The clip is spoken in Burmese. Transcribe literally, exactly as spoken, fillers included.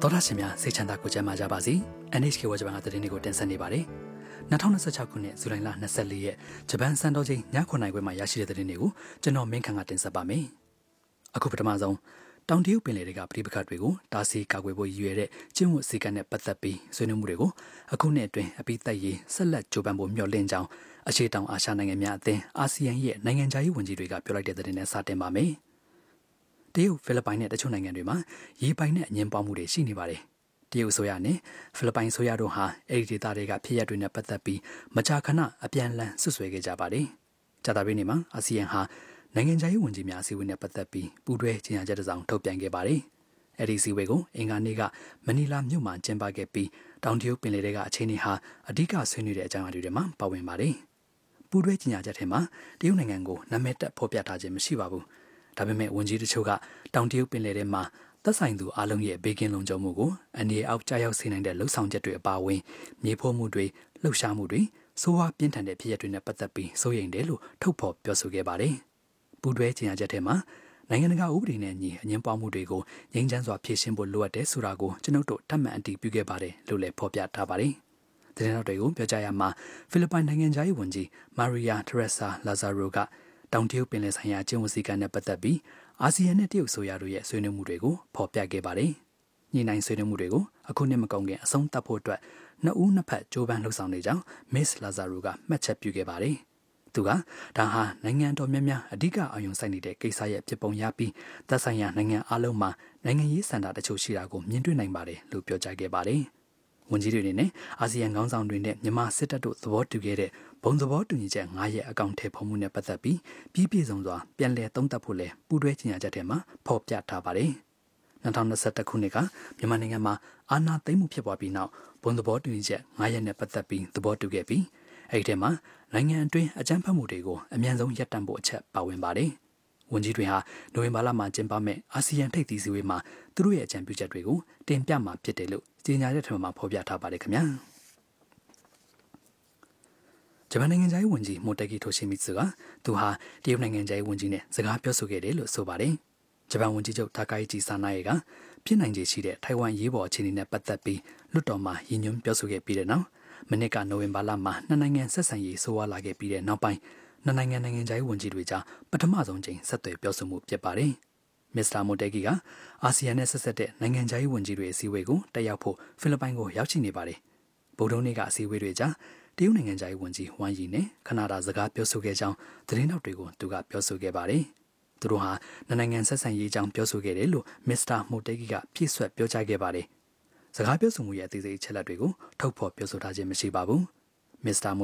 တော်ရရှင်များစိတ်ချမ်းသာကိုကြမ်းမာကြပါစေ N H K ဝါဂျပန်ကသတင်းတွေကိုတင်ဆက်နေပါတယ်၂၀၂၆ခုနှစ်ဇူလိုင်လ၂၄ရက်ဂျပန်စံတော်ချိန်ညခုနှစ်ခွဲမှာရရှိတဲ့သတင်းတွေကိုကျွန်တော်မင်းခန့်ကတင်ဆက်ပါမယ်အခုပထမဆုံးတောင်တရုတ်ပင်လယ်တွေကပြည်ပခတ်တွေကိုတားဆီးကာကွယ်ဖို့ရည်ရွယ်တဲ့ကျင်းဝတ်စည်းကမ်းနဲ့ပတ်သက်ပြီးဆွေးနွေးမှုတွေကိုအခုနှစ်အတွင်းအပိသက်ရေးဆက်လက်ကြိုးပမ်းဖို့မျှော်လင့်ကြောင်းအရှေ့တောင်အာရှနိုင်ငံများအသင်းအာဆီယံရဲ့နိုင်ငံခြားရေးဝန်ကြီးတွေကပြောလိုက်တဲ့သတင်းနဲ့စတင်ပါမယ်တရုတ်ဖိလစ်ပိုင်နဲ့တချို့နိုင်ငံတွေမှာရေပိုင်နဲ့အငြင်းပွားမှုတွေရှိနေပါတယ်တရုတ်ဆိုရနဲ့ဖိလစ်ပိုင်ဆိုရတို့ဟာအဲ့ဒီဒေသတွေကဖြစ်ရပ်တွေနဲ့ပတ်သက်ပြီးမကြာခဏအပြန်အလှန်ဆွဆွဲခဲ့ကြပါတယ်ကြာသပတေးနေ့မှာအာဆီယံဟာနိုင်ငံခြားရေးဝန်ကြီးများအစည်းအဝေးနဲ့ပတ်သက်ပြီးပူးတွဲကြေညာချက်တစ်စောင်ထုတ်ပြန်ခဲ့ပါတယ်အဲ့ဒီအစည်းအဝေးကိုအင်္ဂါနေ့ကမနီလာမြို့မှာကျင်းပခဲ့ပြီးတောင်တရုတ်ပင်လယ်တွေကအခြေအနေဟာအဓိကဆွေးနွေးတဲ့အကြောင်းအရာတွေမှာပါဝင်ပါတယ်ပူးတွဲကြေညာချက်ထဲမှာတရုတ်နိုင်ငံကိုနာမည်တပ်ဖော်ပြထားခြင်းမရှိပါဘူးဒါပေမဲ့ဝန်ကြီးတချို့ကတောင်တရုတ်ပင်လယ်ထဲမှာသက်ဆိုင်သူအလုံးရဲ့ဘေးကင်းလုံခြုံမှုကိုအန်ဒီအောက်ကြားရောက်စေနိုင်တဲ့လှုပ်ဆောင်ချက်တွေအပါအဝင်မြေဖိုးမှုတွေလှုပ်ရှားမှုတွေစိုးဝါးပြင်းထန်တဲ့ဖြစ်ရပ်တွေနဲ့ပတ်သက်ပြီးစိုးရိမ်တယ်လို့ထုတ်ဖော်ပြောဆိုခဲ့ပါတယ်။ပူးတွဲကြေညာချက်ထဲမှာနိုင်ငံတကာဥပဒေနဲ့ညီအငြင်းပွားမှုတွေကိုငြိမ်းချမ်းစွာဖြေရှင်းဖို့လိုအပ်တယ်ဆိုတာကိုကျွန်ုပ်တို့ထပ်မံအတည်ပြုခဲ့ပါတယ်လို့လည်းဖော်ပြထားပါတယ်။သတင်းတော်တွေကိုပြောကြားရမှာဖိလစ်ပိုင်နိုင်ငံသားရေးဝန်ကြီးမာရီယာထရက်ဆာလာဇာရိုကတောင်တရုတ်ပင်လယ်ဆိုင်ရာကျင်းဝတ်စည်းကမ်းနဲ့ပတ်သက်ပြီးအာဆီယံနဲ့တရုတ်ဆိုရတို့ရဲ့ဆွေးနွေးမှုတွေကိုဖော်ပြခဲ့ပါတယ်။ညှိနှိုင်းဆွေးနွေးမှုတွေကိုအခုနှစ်မကုန်ခင်အဆုံးသတ်ဖို့အတွက်နှစ်ဦးနှစ်ဖက်ကြိုးပမ်းလှုပ်ဆောင်နေကြောင်းမစ္စလာဇာရိုကမှတ်ချက်ပြုခဲ့ပါတယ်။သူကဒါဟာနိုင်ငံတော်များများအဓိကအာရုံစိုက်နေတဲ့ကိစ္စရဲ့ဖြစ်ပုံရပြီးသက်ဆိုင်ရာနိုင်ငံအလုံးမှာနိုင်ငံရေးစံတာတချို့ရှိတာကိုမြင်တွေ့နိုင်ပါတယ်လို့ပြောကြားခဲ့ပါတယ်။ဝန်ကြီးတွေအနေနဲ့အာဆီယံခေါင်းဆောင်တွေနဲ့မြန်မာစစ်တပ်တို့သဘောတူခဲ့တဲ့ဘုံသဘောတူညီချက်၅ရက်အကောင့်ထဲပုံမှုနဲ့ပတ်သက်ပြီးပြည်ပြည့်စုံစွာပြန်လည်သုံးသပ်ဖို့လဲပူးတွဲကြေညာချက်ထဲမှာဖော်ပြထားပါတယ်။၂၀၂၁ခုနှစ်ကမြန်မာနိုင်ငံမှာအာဏာသိမ်းမှုဖြစ်ပွားပြီးနောက်ဘုံသဘောတူညီချက်၅ရက်နဲ့ပတ်သက်ပြီးသဘောတူခဲ့ပြီးအဲ့ဒီထဲမှာနိုင်ငံအတွင်းအကြမ်းဖက်မှုတွေကိုအမြန်ဆုံးရပ်တန့်ဖို့အချက်ပါဝင်ပါတယ်။ဝန်ကြီးတွေဟာနိုဝင်ဘာလမှာကျင်းပမယ့်အာဆီယံထိပ်သီးစည်းဝေးမှာသူတို့ရဲ့အကြံပြုချက်တွေကိုတင်ပြမှာဖြစ်တယ်လို့ကြေညာချက်ထဲမှာဖော်ပြထားပါတယ်ခင်ဗျာ။ဂျပန်နိုင်ငံသားရေးဝန်ကြီးမိုတက်ဂီထိုရှိမီツကသူဟာတရုတ်နိုင်ငံသားရေးဝန်ကြီးနဲ့စကားပြောဆိုခဲ့တယ်လို့ဆိုပါတယ်။ဂျပန်ဝန်ကြီးချုပ်တာကာယီဂျီဆာနာယေကပြည်နိုင်ခြေရှိတဲ့ထိုင်ဝမ်ရေးပေါ်အခြေအနေနဲ့ပတ်သက်ပြီးလွှတ်တော်မှာရည်ညွှန်းပြောဆိုခဲ့ပြီးတဲ့နောက်မနစ်ကနိုဝင်ဘာလမှာနှစ်နိုင်ငံဆက်ဆံရေးဆိုးဝါးလာခဲ့ပြီးတဲ့နောက်ပိုင်းနှစ်နိုင်ငံနိုင်ငံသားရေးဝန်ကြီးတွေကြားပထမဆုံးချိန်ဆက်သွယ်ပြောဆိုမှုဖြစ်ပါတယ်။မစ္စတာမိုတက်ဂီကအာဆီယံနဲ့ဆက်ဆက်တဲ့နိုင်ငံသားရေးဝန်ကြီးတွေအစည်းအဝေးကိုတက်ရောက်ဖို့ဖိလစ်ပိုင်ကိုရောက်ရှိနေပါတယ်။ဗုဒ္ဓနေ့ကအစည်းအဝေးတွေကြားတရုတ်နိုင်ငံသားရေးဝန်ကြီးဝမ်ယီနဲ့ခနာဒါစကားပြောဆိုခဲ့ကြောင်းသတင်းထောက်တွေကိုသူကပြောဆိုခဲ့ပါတယ်။သူတို့ဟာနိုင်ငံဆက်ဆံရေးကြောင်းပြောဆိုခဲ့တယ်လို့မစ္စတာမိုတက်ဂီကဖြည့်ဆွတ်ပြောကြားခဲ့ပါတယ်။စကားပြောဆိုမှုရဲ့အသေးစိတ်အချက်အလက်တွေကိုထုတ်ဖော်ပြောဆိုထားခြင်းမရှိပါဘူး။မစ္စတာ